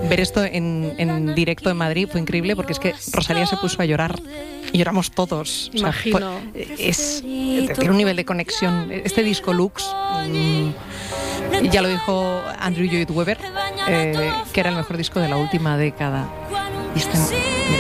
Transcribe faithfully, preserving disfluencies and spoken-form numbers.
ver esto en, en directo en Madrid fue increíble, porque es que Rosalía se puso a llorar y lloramos todos. Imagino. O sea, fue, es, tiene un nivel de conexión. Este disco Lux, mmm, ya lo dijo Andrew Lloyd Webber, eh, que era el mejor disco de la última década. Y este,